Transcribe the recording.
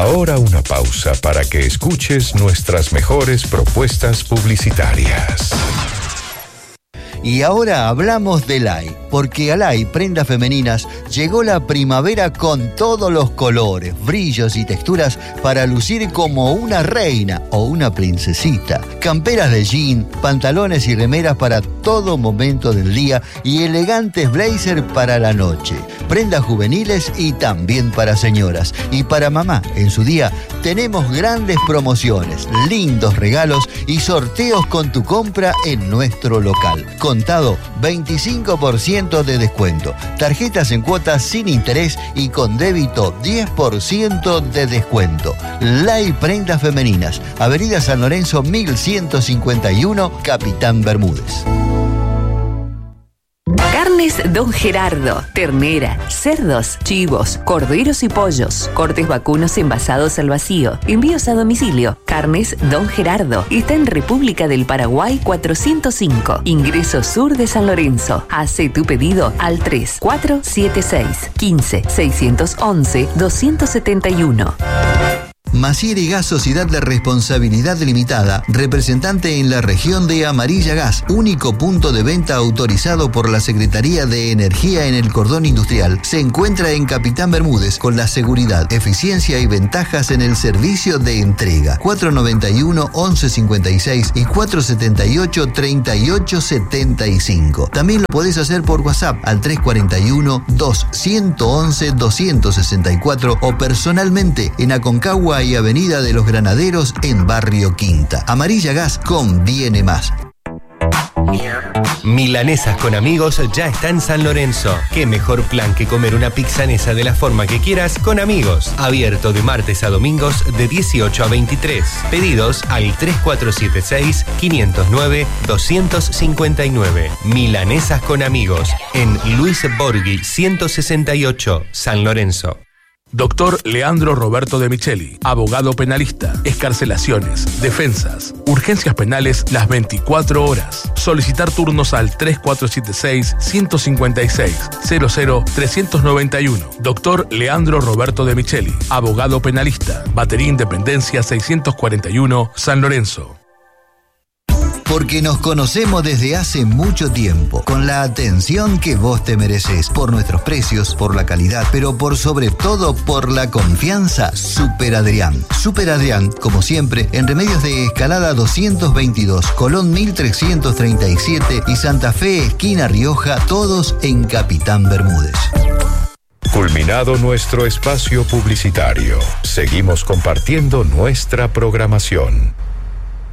Ahora una pausa para que escuches nuestras mejores propuestas publicitarias. Y ahora hablamos de Lai, porque a Lai Prendas Femeninas llegó la primavera con todos los colores, brillos y texturas para lucir como una reina o una princesita. Camperas de jean, pantalones y remeras para todo momento del día y elegantes blazers para la noche. Prendas juveniles y también para señoras. Y para mamá, en su día, tenemos grandes promociones, lindos regalos y sorteos con tu compra en nuestro local. Contado 25% de descuento. Tarjetas en cuotas sin interés y con débito 10% de descuento. Lai Prendas Femeninas, Avenida San Lorenzo 1151, Capitán Bermúdez. Carnes Don Gerardo, ternera, cerdos, chivos, corderos y pollos, cortes vacunos envasados al vacío, envíos a domicilio. Carnes Don Gerardo está en República del Paraguay 405, ingreso sur de San Lorenzo. Hace tu pedido al 3476 15 611 271. Maciel Gas Sociedad de Responsabilidad Limitada, representante en la región de Amarilla Gas, único punto de venta autorizado por la Secretaría de Energía en el Cordón Industrial, se encuentra en Capitán Bermúdez con la seguridad, eficiencia y ventajas en el servicio de entrega. 491-1156 y 478-3875. También lo podés hacer por WhatsApp al 341-2111-264 o personalmente en Aconcagua y Avenida de los Granaderos en Barrio Quinta. Amarilla Gas conviene más. Milanesas con amigos ya está en San Lorenzo. Qué mejor plan que comer una pizzanesa de la forma que quieras con amigos. Abierto de martes a domingos de 18 a 23. Pedidos al 3476-509-259. Milanesas con amigos en Luis Borghi 168, San Lorenzo. Doctor Leandro Roberto de Micheli, abogado penalista, excarcelaciones, defensas, urgencias penales las 24 horas. Solicitar turnos al 3476-156-00-391. Doctor Leandro Roberto de Micheli, abogado penalista, Batería Independencia 641, San Lorenzo. Porque nos conocemos desde hace mucho tiempo, con la atención que vos te mereces, por nuestros precios, por la calidad, pero por sobre todo por la confianza. Super Adrián. Super Adrián, como siempre, en Remedios de Escalada 222, Colón 1337 y Santa Fe, esquina Rioja, todos en Capitán Bermúdez. Culminado nuestro espacio publicitario, seguimos compartiendo nuestra programación.